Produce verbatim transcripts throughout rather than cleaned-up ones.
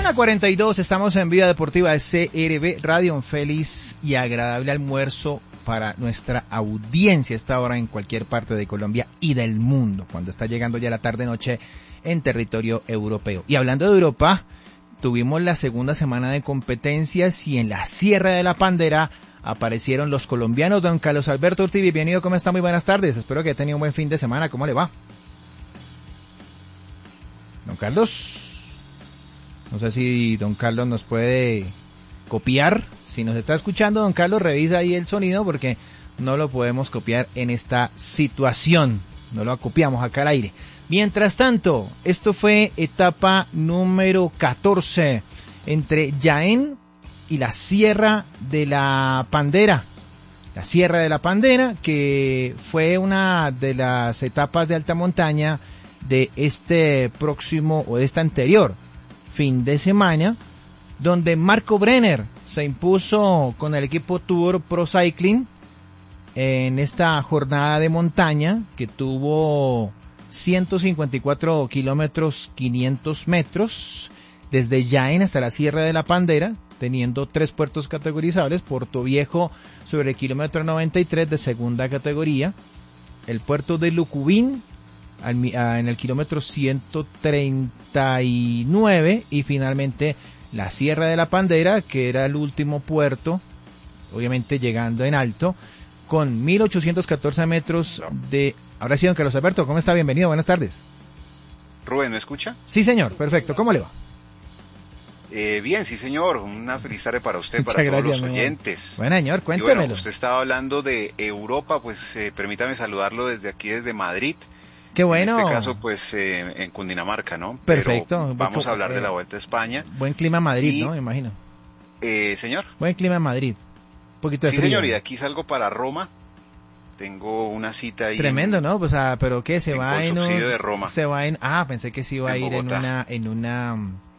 una cuarenta y dos, estamos en Vida Deportiva de C R B Radio, un feliz y agradable almuerzo para nuestra audiencia a esta hora en cualquier parte de Colombia y del mundo, cuando está llegando ya la tarde-noche en territorio europeo. Y hablando de Europa, tuvimos la segunda semana de competencias y en la Sierra de la Pandera aparecieron los colombianos. Don Carlos Alberto Ortiz, bienvenido, ¿cómo está? Muy buenas tardes, espero que haya tenido un buen fin de semana, ¿cómo le va? Don Carlos, no sé si don Carlos nos puede copiar. Si nos está escuchando, don Carlos, revisa ahí el sonido porque no lo podemos copiar en esta situación. No lo copiamos acá al aire. Mientras tanto, esto fue etapa número catorce entre Jaén y la Sierra de la Pandera. La Sierra de la Pandera, que fue una de las etapas de alta montaña de este próximo o de este anterior fin de semana, donde Marco Brenner se impuso con el equipo Tudor Pro Cycling en esta jornada de montaña que tuvo ciento cincuenta y cuatro kilómetros quinientos metros desde Jaén hasta la Sierra de la Pandera, teniendo tres puertos categorizables: Puerto Viejo sobre el kilómetro noventa y tres de segunda categoría, el puerto de Lucubín en el kilómetro ciento treinta y nueve y finalmente la Sierra de la Pandera, que era el último puerto, obviamente llegando en alto, con mil ochocientos catorce metros de... Ahora sí, don Carlos Alberto, ¿cómo está? Bienvenido, buenas tardes. Rubén, ¿me escucha? Sí, señor, perfecto, ¿cómo le va? Eh, bien, sí, señor, una feliz tarde para usted, Muchas para gracias, todos los oyentes. Bueno, señor, cuéntemelo. Bueno, usted estaba hablando de Europa, pues eh, permítame saludarlo desde aquí, desde Madrid. Qué bueno. En este caso, pues, eh, en Cundinamarca, ¿no? Perfecto. Pero vamos a hablar de la Vuelta a España. Buen clima en Madrid, y, ¿no? Me imagino. Eh, señor. Buen clima en Madrid. Un poquito de sí, frío. señor, y de aquí salgo para Roma. Tengo una cita ahí. Tremendo, en, ¿no? Pues, ah, pero ¿qué? Se en va en un... de Roma. Se va en... Ah, pensé que se iba en a ir Bogotá. en una... En una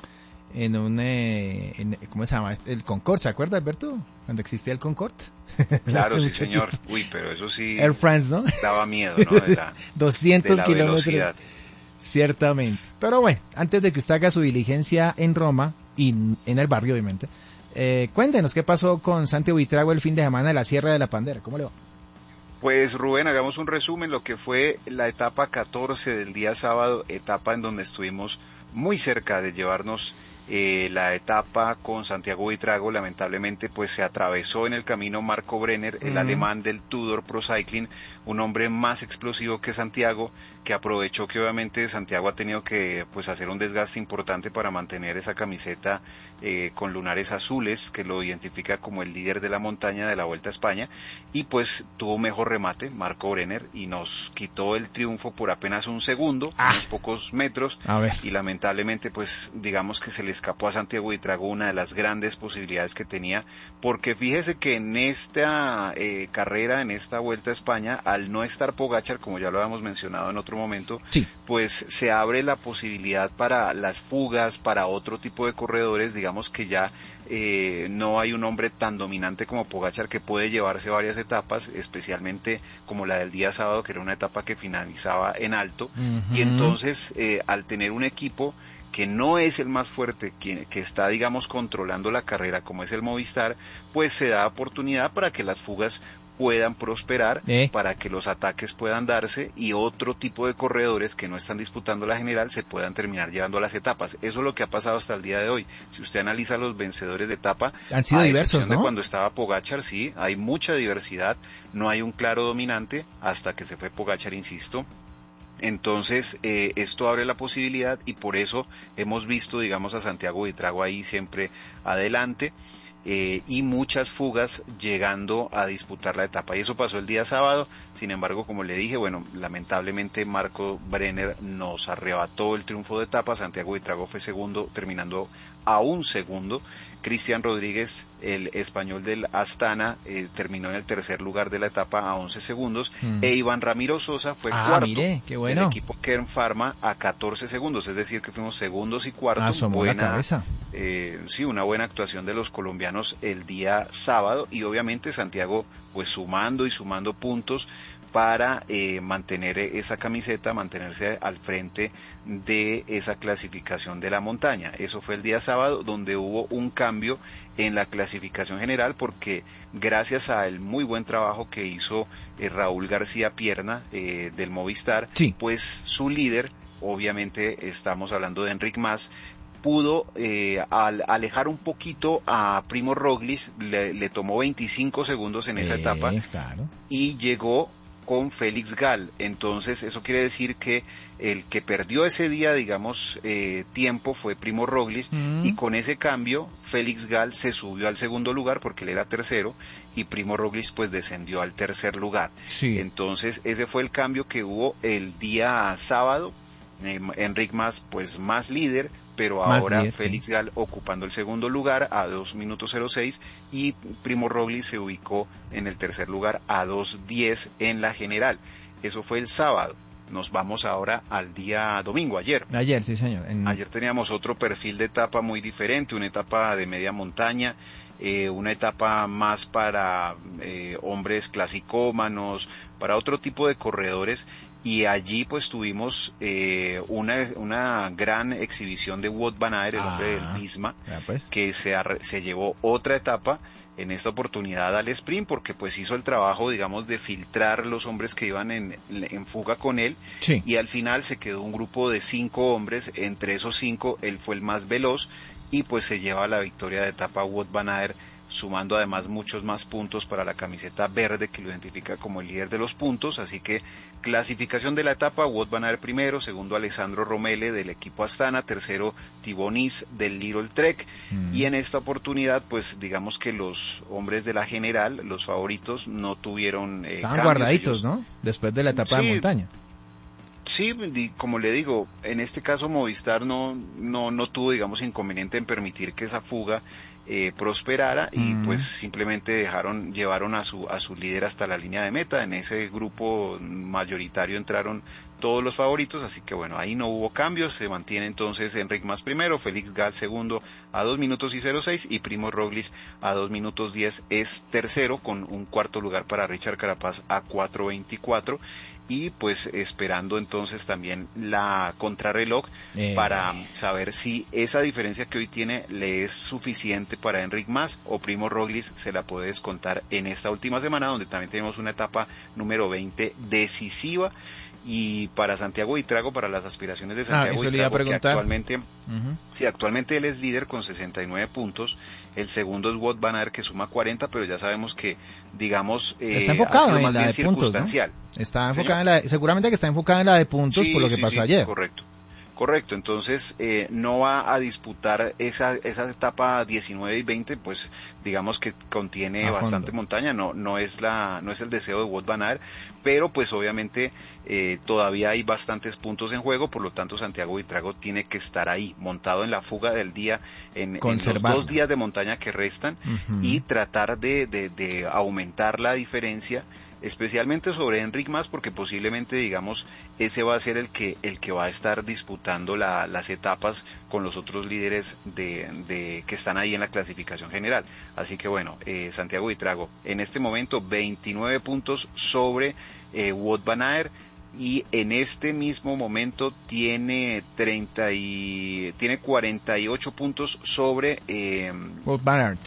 en un, eh, en, ¿cómo se llama? El Concorde, ¿se acuerda, Alberto? Cuando existía el Concorde. Claro, sí, señor. Uy, pero eso sí... Air France, ¿no? Daba miedo, ¿no? De la, doscientos de la kilómetros. Velocidad. Ciertamente. Pero bueno, antes de que usted haga su diligencia en Roma, y en el barrio, obviamente, eh, cuéntenos qué pasó con Santiago Buitrago el fin de semana de la Sierra de la Pandera. ¿Cómo le va? Pues Rubén, hagamos un resumen, lo que fue la etapa catorce del día sábado, etapa en donde estuvimos muy cerca de llevarnos eh, la etapa con Santiago Buitrago. Lamentablemente pues se atravesó en el camino Marco Brenner, el uh-huh. alemán del Tudor Pro Cycling, un hombre más explosivo que Santiago, que aprovechó que obviamente Santiago ha tenido que pues hacer un desgaste importante para mantener esa camiseta eh, con lunares azules que lo identifica como el líder de la montaña de la Vuelta a España, y pues tuvo mejor remate Marco Brenner y nos quitó el triunfo por apenas un segundo, ah. unos pocos metros, a ver. Y lamentablemente pues digamos que se le escapó a Santiago Buitrago una de las grandes posibilidades que tenía, porque fíjese que en esta eh, carrera, en esta Vuelta a España, al no estar Pogačar, como ya lo habíamos mencionado en otro momento, sí. pues se abre la posibilidad para las fugas, para otro tipo de corredores, digamos que ya eh, no hay un hombre tan dominante como Pogačar que puede llevarse varias etapas, especialmente como la del día sábado, que era una etapa que finalizaba en alto, uh-huh. y entonces eh, al tener un equipo que no es el más fuerte, que, que está, digamos, controlando la carrera, como es el Movistar, pues se da oportunidad para que las fugas puedan prosperar, ¿Eh? para que los ataques puedan darse y otro tipo de corredores que no están disputando la general se puedan terminar llevando a las etapas. Eso es lo que ha pasado hasta el día de hoy. Si usted analiza los vencedores de etapa, han sido a diversos, excepción ¿no? de cuando estaba Pogačar, sí, hay mucha diversidad, no hay un claro dominante hasta que se fue Pogačar, insisto. Entonces eh, esto abre la posibilidad y por eso hemos visto, digamos, a Santiago Buitrago ahí siempre adelante. Eh, y muchas fugas llegando a disputar la etapa, y eso pasó el día sábado. Sin embargo, como le dije, bueno, lamentablemente Marco Brenner nos arrebató el triunfo de etapa. Santiago Buitrago fue segundo, terminando a un segundo. Cristian Rodríguez, el español del Astana, eh, terminó en el tercer lugar de la etapa a once segundos, mm. e Iván Ramiro Sosa fue ah, cuarto, mire, qué bueno. del equipo Kern Pharma, a catorce segundos, es decir que fuimos segundos y cuartos. Ah, buena, eh, sí, una buena actuación de los colombianos el día sábado, y obviamente Santiago pues sumando y sumando puntos, para eh, mantener esa camiseta, mantenerse al frente de esa clasificación de la montaña. Eso fue el día sábado, donde hubo un cambio en la clasificación general, porque gracias al muy buen trabajo que hizo eh, Raúl García Pierna eh, del Movistar, sí. pues su líder, obviamente estamos hablando de Enric Mas, pudo eh, al alejar un poquito a Primo Roglic, le, le tomó veinticinco segundos en esa eh, etapa, claro. y llegó con Félix Gall. Entonces eso quiere decir que el que perdió ese día, digamos, eh, tiempo fue Primo Roglic, mm. y con ese cambio Félix Gall se subió al segundo lugar porque él era tercero, y Primo Roglic pues descendió al tercer lugar. Sí. Entonces ese fue el cambio que hubo el día sábado. eh, Enric Mas pues más líder, pero más ahora líder, Félix sí. Gall ocupando el segundo lugar a dos minutos cero seis, y Primo Roglic se ubicó en el tercer lugar a dos diez en la general. Eso fue el sábado. Nos vamos ahora al día domingo, ayer. Ayer, sí señor. En... Ayer teníamos otro perfil de etapa muy diferente, una etapa de media montaña, eh, una etapa más para eh, hombres clasicómanos, para otro tipo de corredores, y allí pues tuvimos eh, una, una gran exhibición de Wout van Aert, el ah, hombre del Visma, pues. que se, se llevó otra etapa, en esta oportunidad al sprint, porque pues hizo el trabajo, digamos, de filtrar los hombres que iban en, en fuga con él, sí. y al final se quedó un grupo de cinco hombres. Entre esos cinco él fue el más veloz, y pues se lleva la victoria de etapa Wout van Aert, sumando además muchos más puntos para la camiseta verde, que lo identifica como el líder de los puntos. Así que clasificación de la etapa: Wout van Aert primero, segundo Alessandro Romele del equipo Astana, tercero Thibaut Nice del Lidl Trek, mm. y en esta oportunidad pues digamos que los hombres de la general, los favoritos, no tuvieron eh, estaban cambios, guardaditos, ellos... ¿no? Después de la etapa sí, de montaña. Sí, como le digo, en este caso Movistar no, no, no tuvo, digamos, inconveniente en permitir que esa fuga eh, prosperara, y mm. pues simplemente dejaron, llevaron a su, a su líder hasta la línea de meta. En ese grupo mayoritario entraron todos los favoritos, así que bueno, ahí no hubo cambios. Se mantiene entonces Enric Mas primero, Félix Gall segundo a dos minutos y cero seis, y Primo Roglic a dos minutos diez es tercero, con un cuarto lugar para Richard Carapaz a cuatro veinticuatro. Y pues esperando entonces también la contrarreloj eh. para saber si esa diferencia que hoy tiene le es suficiente para Enric Mas, o Primo Roglic se la puede descontar en esta última semana, donde también tenemos una etapa número veinte decisiva. Y para Santiago Buitrago, para las aspiraciones de Santiago ah, Buitrago, que actualmente, uh-huh. sí, actualmente él es líder con sesenta y nueve puntos. El segundo es Wout van Aert, que suma cuarenta, pero ya sabemos que, digamos, eh, está enfocado ha sido en más la bien de circunstancial. Puntos, ¿no? Está enfocado en la, seguramente que está enfocado en la de puntos, sí, por lo que sí, pasó sí, ayer. Correcto. Correcto, entonces eh, no va a disputar esa esa etapa diecinueve y veinte, pues digamos que contiene a bastante fondo. montaña, no no es la no es el deseo de Wout van Aert, pero pues obviamente eh, todavía hay bastantes puntos en juego, por lo tanto Santiago Buitrago tiene que estar ahí, montado en la fuga del día, en, en los dos días de montaña que restan, uh-huh. y tratar de, de, de aumentar la diferencia, especialmente sobre Enric Mas, porque posiblemente, digamos, ese va a ser el que el que va a estar disputando la, las etapas con los otros líderes de, de que están ahí en la clasificación general. Así que bueno, eh, Santiago Buitrago en este momento veintinueve puntos sobre eh, Wout van Aert, y en este mismo momento tiene treinta y tiene cuarenta y ocho puntos sobre eh, Wout van Aert.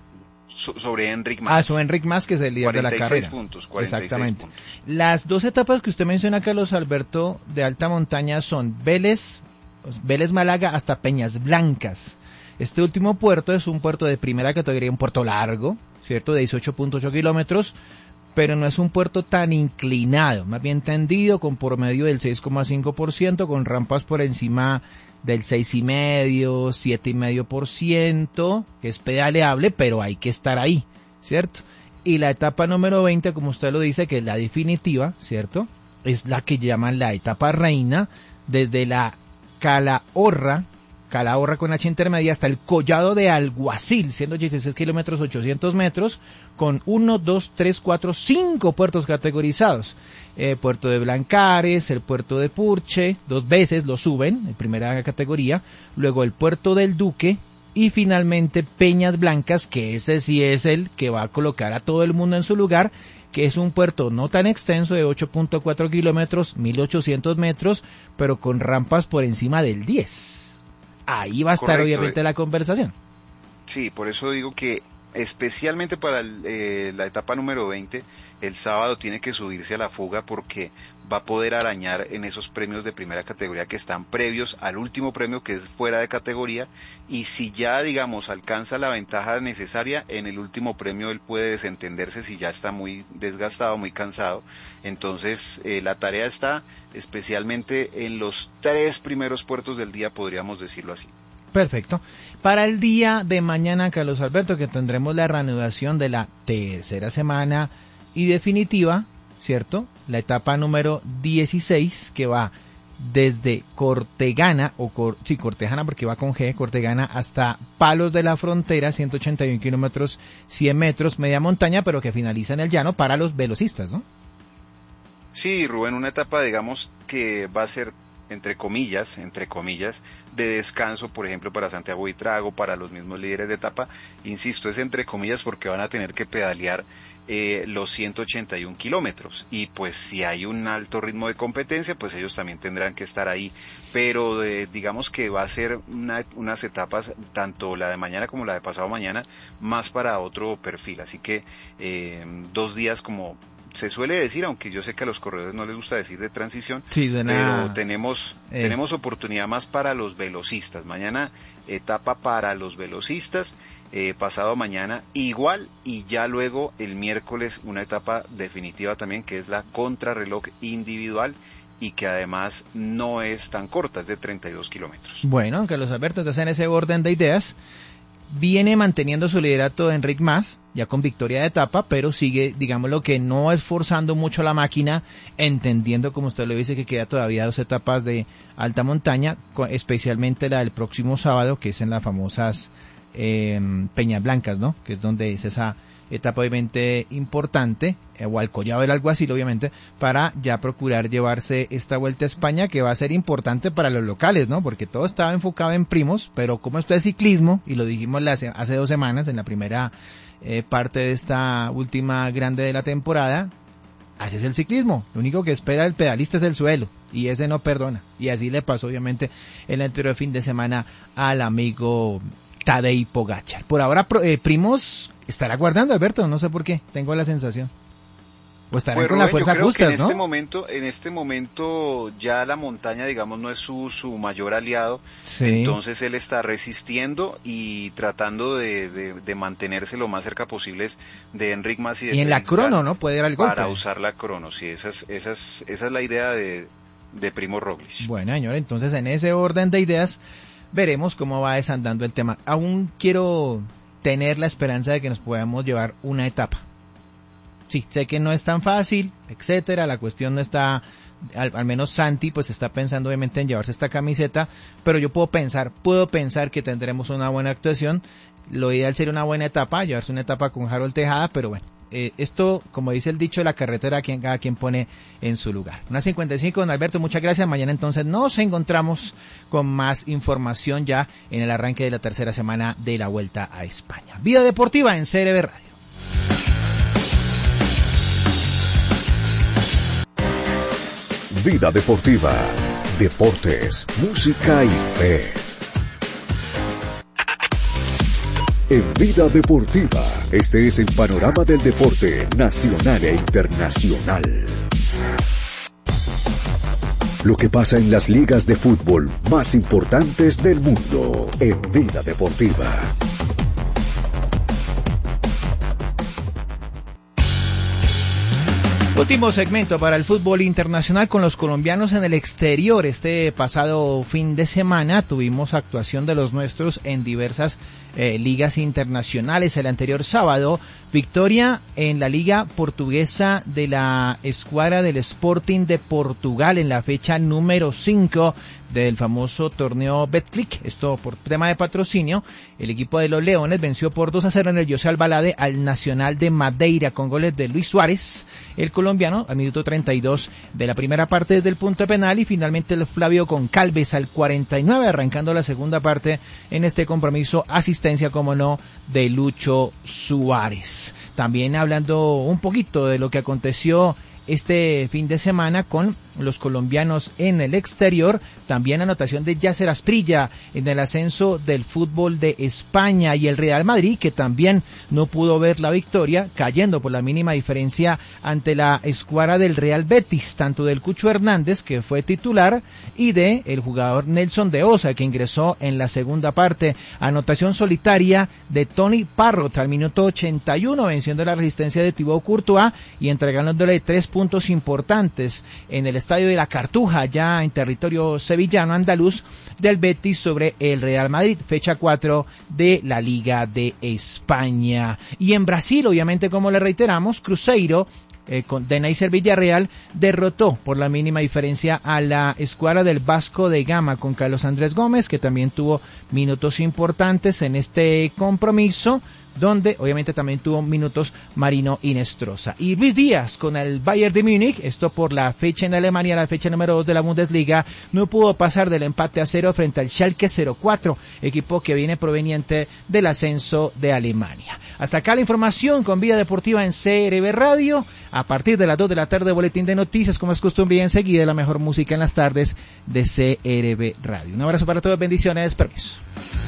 sobre Enric Mas. Ah, sobre Enric Mas, que es el líder de la carrera. Puntos, cuarenta y seis Exactamente. Puntos. Las dos etapas que usted menciona, Carlos Alberto, de alta montaña son Vélez, Vélez Málaga hasta Peñas Blancas. Este último puerto es un puerto de primera categoría, un puerto largo, ¿cierto? De dieciocho punto ocho kilómetros, pero no es un puerto tan inclinado, más bien tendido, con promedio del seis coma cinco por ciento, con rampas por encima del seis coma cinco, siete coma cinco por ciento, es pedaleable, pero hay que estar ahí, ¿cierto? Y la etapa número veinte, como usted lo dice, que es la definitiva, ¿cierto? Es la que llaman la etapa reina, desde la Calahorra, Calahorra con H intermedia, hasta el Collado de Alguacil, siendo dieciséis kilómetros, ochocientos metros, con uno, dos, tres, cuatro, cinco puertos categorizados. Eh, puerto de Blancares, el puerto de Purche, dos veces lo suben, en primera categoría, luego el puerto del Duque, y finalmente Peñas Blancas, que ese sí es el que va a colocar a todo el mundo en su lugar, que es un puerto no tan extenso de ocho punto cuatro kilómetros, mil ochocientos metros, pero con rampas por encima del diez. Ahí va a estar Correcto. Obviamente la conversación. Sí, por eso digo que especialmente para el, eh, la etapa número veinte, el sábado tiene que subirse a la fuga porque va a poder arañar en esos premios de primera categoría que están previos al último premio que es fuera de categoría, y si ya digamos alcanza la ventaja necesaria en el último premio él puede desentenderse si ya está muy desgastado, muy cansado. Entonces eh, la tarea está especialmente en los tres primeros puertos del día, podríamos decirlo así. Perfecto. Para el día de mañana, Carlos Alberto, que tendremos la reanudación de la tercera semana y definitiva, ¿cierto? La etapa número dieciséis, que va desde Cortegana, o cor, sí, Cortegana porque va con G, Cortegana hasta Palos de la Frontera, ciento ochenta y un kilómetros, cien metros, media montaña, pero que finaliza en el llano para los velocistas, ¿no? Sí, Rubén, una etapa, digamos, que va a ser entre comillas, entre comillas, de descanso, por ejemplo, para Santiago Buitrago, para los mismos líderes de etapa. Insisto, es entre comillas porque van a tener que pedalear eh, los ciento ochenta y un kilómetros, y pues si hay un alto ritmo de competencia, pues ellos también tendrán que estar ahí, pero de, digamos que va a ser una, unas etapas, tanto la de mañana como la de pasado mañana, más para otro perfil, así que eh, dos días como se suele decir, aunque yo sé que a los corredores no les gusta decir de transición, sí, suena, pero tenemos eh. tenemos oportunidad más para los velocistas. Mañana etapa para los velocistas, eh, pasado mañana igual, y ya luego el miércoles una etapa definitiva también, que es la contrarreloj individual, y que además no es tan corta, es de treinta y dos kilómetros. Bueno, Carlos Alberto, entonces en ese orden de ideas, viene manteniendo su liderato Enric Mas, ya con victoria de etapa, pero sigue, digamos, lo que no esforzando mucho la máquina, entendiendo, como usted lo dice, que queda todavía dos etapas de alta montaña, especialmente la del próximo sábado, que es en las famosas eh, Peñas Blancas, ¿no? Que es donde es esa etapa obviamente importante, eh, o al Collado del Alguacil obviamente, para ya procurar llevarse esta Vuelta a España, que va a ser importante para los locales, ¿no? Porque todo estaba enfocado en Primos, pero como esto es ciclismo, y lo dijimos hace, hace dos semanas en la primera eh, parte de esta última grande de la temporada, así es el ciclismo, lo único que espera el pedalista es el suelo, y ese no perdona, y así le pasó obviamente el anterior fin de semana al amigo Tadej Pogačar. Por ahora eh, Primos estará guardando, Alberto, no sé por qué, tengo la sensación. O estarán pues, con Rubén, la fuerza justas, en ¿no? Este momento, en este momento ya la montaña, digamos, no es su, su mayor aliado, sí. Entonces él está resistiendo y tratando de, de, de mantenerse lo más cerca posible de Enric Mas y de Y en Félix la crono, Gall, ¿no? Puede ir al golpe. Para usar la crono, sí, esa es, esa es, esa es la idea de, de Primo Roglic. Bueno, señor, entonces en ese orden de ideas veremos cómo va desandando el tema. Aún quiero tener la esperanza de que nos podamos llevar una etapa. Sí, sé que no es tan fácil, etcétera, la cuestión no está, al, al menos Santi pues está pensando obviamente en llevarse esta camiseta, pero yo puedo pensar, puedo pensar que tendremos una buena actuación. Lo ideal sería una buena etapa, llevarse una etapa con Harold Tejada, pero bueno, eh, esto, como dice el dicho, la carretera quien cada quien pone en su lugar. Una cincuenta y cinco, don Alberto, muchas gracias. Mañana entonces nos encontramos con más información ya en el arranque de la tercera semana de la Vuelta a España. Vida Deportiva en C R V Radio. Vida Deportiva, deportes, música y fe. En Vida Deportiva, este es el panorama del deporte nacional e internacional. Lo que pasa en las ligas de fútbol más importantes del mundo en Vida Deportiva. Último segmento para el fútbol internacional con los colombianos en el exterior. Este pasado fin de semana tuvimos actuación de los nuestros en diversas eh, ligas internacionales. El anterior sábado, victoria en la liga portuguesa de la escuadra del Sporting de Portugal en la fecha número cinco del famoso torneo Betclic. Esto por tema de patrocinio. El equipo de los Leones venció por dos a cero en el José Albalade al Nacional de Madeira con goles de Luis Suárez, el colombiano, al minuto treinta y dos de la primera parte desde el punto penal, y finalmente el Flavio Goncalves al cuarenta y nueve, arrancando la segunda parte en este compromiso asistente asistencia, como no, de Lucho Suárez. También hablando un poquito de lo que aconteció este fin de semana con los colombianos en el exterior, también anotación de Yasser Asprilla en el ascenso del fútbol de España, y el Real Madrid, que también no pudo ver la victoria, cayendo por la mínima diferencia ante la escuadra del Real Betis, tanto del Cucho Hernández, que fue titular, y de el jugador Nelson de Osa, que ingresó en la segunda parte. Anotación solitaria de Tony Parrott al minuto ochenta y uno, venciendo la resistencia de Thibaut Courtois y entregándole tres puntos importantes en el estadio de la Cartuja, ya en territorio sevillano andaluz, del Betis sobre el Real Madrid, fecha cuatro de la Liga de España. Y en Brasil, obviamente, como le reiteramos, Cruzeiro Eh, con de Neisser Villarreal derrotó por la mínima diferencia a la escuadra del Vasco de Gama, con Carlos Andrés Gómez, que también tuvo minutos importantes en este compromiso, donde obviamente también tuvo minutos Marino Inestrosa. Y Luis Díaz con el Bayern de Múnich, esto por la fecha en Alemania, la fecha número dos de la Bundesliga, no pudo pasar del empate a cero frente al Schalke cero cuatro, equipo que viene proveniente del ascenso de Alemania. Hasta acá la información con Vida Deportiva en C R B Radio. A partir de las dos de la tarde, boletín de noticias, como es costumbre, y enseguida la mejor música en las tardes de C R B Radio. Un abrazo para todos, bendiciones, permiso.